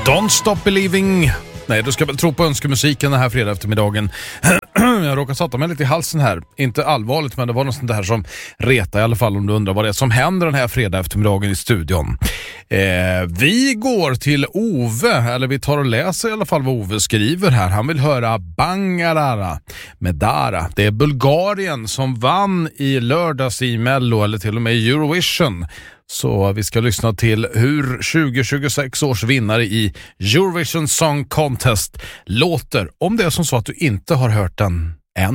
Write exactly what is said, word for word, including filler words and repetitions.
Don't stop believing. Nej, du ska väl tro på önskemusiken den här fredag eftermiddagen. Jag råkar sätta mig lite i halsen här. Inte allvarligt, men det var något sånt här som retar i alla fall, om du undrar vad det är som händer den här fredag eftermiddagen i studion. Eh, vi går till Ove, eller vi tar och läser i alla fall vad Ove skriver här. Han vill höra Bangarara med Dara. Det är Bulgarien som vann i lördags i Mello, eller till och med i Eurovision. Så vi ska lyssna till hur tjugo tjugosex års vinnare i Eurovision Song Contest låter, om det är som så att du inte har hört den.